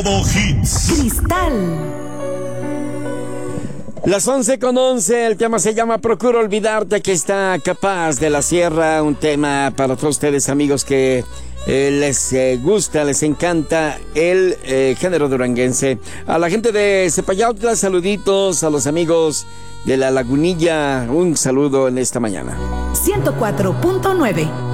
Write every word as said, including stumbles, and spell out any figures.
Globo Hits. Cristal. Las once con once, el tema se llama Procuro Olvidarte, que está Capaz de la Sierra, un tema para todos ustedes amigos que eh, les eh, gusta, les encanta el eh, género duranguense. A la gente de Cepayautla, saluditos, a los amigos de La Lagunilla, un saludo en esta mañana. ciento cuatro punto nueve